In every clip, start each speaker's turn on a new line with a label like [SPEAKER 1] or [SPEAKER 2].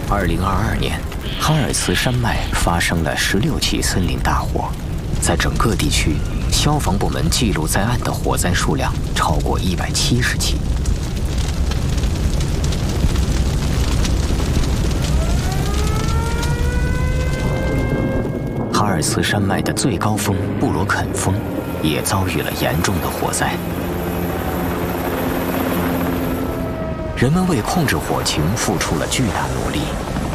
[SPEAKER 1] 2022年，哈尔茨山脉发生了16起森林大火，在整个地区，消防部门记录在案的火灾数量超过170起。哈尔茨山脉的最高峰布罗肯峰也遭遇了严重的火灾。人们为控制火情付出了巨大努力。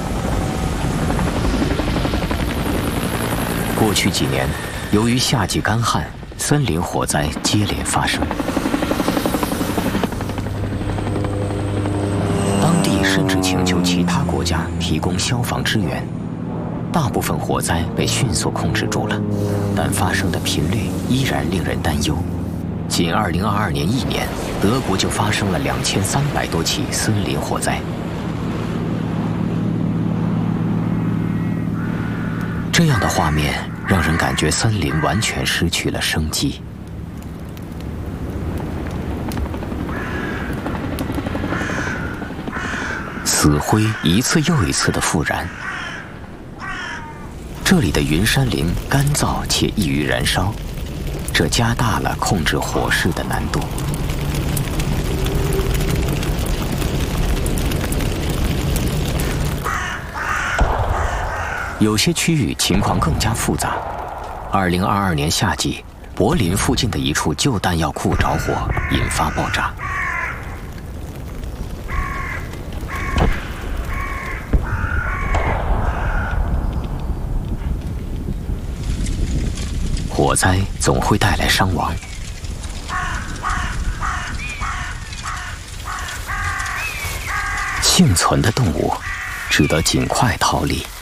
[SPEAKER 1] 过去几年，由于夏季干旱，森林火灾接连发生。当地甚至请求其他国家提供消防支援。大部分火灾被迅速控制住了，但发生的频率依然令人担忧。仅2022年1年，德国就发生了2300多起森林火灾。这样的画面让人感觉森林完全失去了生机。死灰一次又一次的复燃。这里的云杉林干燥且易于燃烧，这加大了控制火势的难度。有些区域情况更加复杂。2022年夏季，柏林附近的一处旧弹药库着火，引发爆炸。火灾总会带来伤亡。幸存的动物只得尽快逃离。